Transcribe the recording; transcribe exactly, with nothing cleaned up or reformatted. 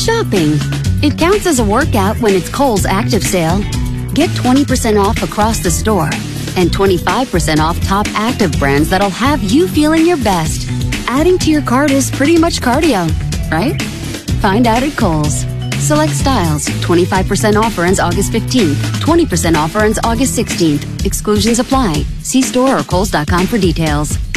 shopping. It counts as a workout when it's Kohl's Active Sale. Get twenty percent off across the store and twenty-five percent off top active brands that'll have you feeling your best. Adding to your cart is pretty much cardio, right? Find out at Kohl's. Select styles. twenty-five percent offer ends August fifteenth. twenty percent offer ends August sixteenth. Exclusions apply. See store or kohls dot com for details.